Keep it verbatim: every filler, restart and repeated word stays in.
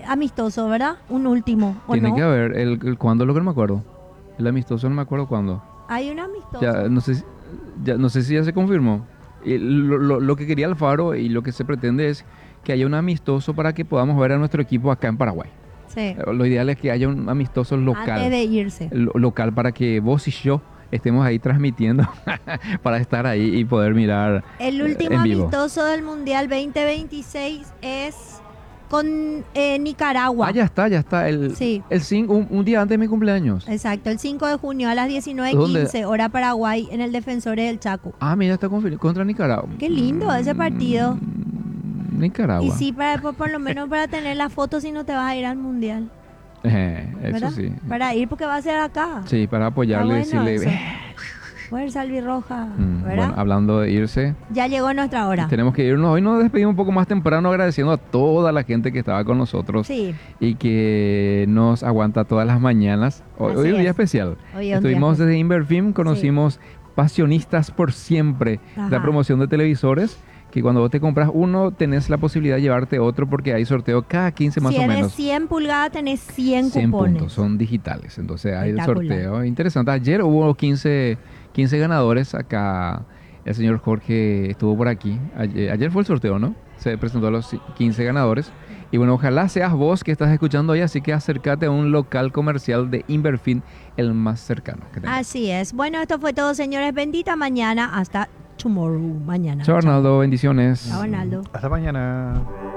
amistoso, ¿verdad? Un último, ¿o Tiene no? que haber, el, el cuándo lo que no me acuerdo. El amistoso no me acuerdo cuándo. Hay un amistoso. Ya no sé, si- ya, no sé si ya se confirmó. Y lo, lo- lo que quería Alfaro y lo que se pretende es que haya un amistoso para que podamos ver a nuestro equipo acá en Paraguay. Sí. Eh, Lo ideal es que haya un amistoso Antes local, de irse. lo- local para que vos y yo estemos ahí transmitiendo para estar ahí y poder mirar El eh, último en vivo. amistoso del Mundial veinte veintiséis es con eh, Nicaragua. Ah, ya está, ya está. El, Sí. el cinco, un, un día antes de mi cumpleaños. Exacto, el cinco de junio a las diecinueve ¿Dónde? quince, hora Paraguay, en el Defensores del Chaco. Ah, mira, está confirmado contra Nicaragua. Qué lindo ese partido. Mm, Nicaragua. Y sí, para, por, por lo menos para tener la foto si no te vas a ir al Mundial. Eh, eso ¿Verdad? sí. Para ir porque va a ser acá. Sí, para apoyarle, Está bueno decirle. eso. Fuerza albirroja, Mm, ¿verdad? bueno, hablando de irse, Ya llegó nuestra hora. tenemos que irnos. Hoy nos despedimos un poco más temprano agradeciendo a toda la gente que estaba con nosotros Sí, y que nos aguanta todas las mañanas. Hoy, Así hoy es un día es. especial. Hoy es un día Estuvimos especial. desde Inverfilm, conocimos Pasionistas por Siempre, Ajá. la promoción de televisores, que cuando vos te compras uno tenés la posibilidad de llevarte otro porque hay sorteo cada quince más si o eres menos. cien pulgadas tenés cien, cien cupones. puntos, son digitales, entonces hay el Espectacular. sorteo. Interesante. Ayer hubo quince, quince ganadores acá. El señor Jorge estuvo por aquí. Ayer, ayer fue el sorteo, ¿no? Se presentó a los quince ganadores. Y bueno, ojalá seas vos que estás escuchando hoy, así que acércate a un local comercial de Inverfin, el más cercano que tengas. Así es. Bueno, esto fue todo, señores. Bendita mañana. Hasta tomorrow. Mañana. Chao, Arnaldo. Bendiciones. Chao, Arnaldo. Hasta mañana.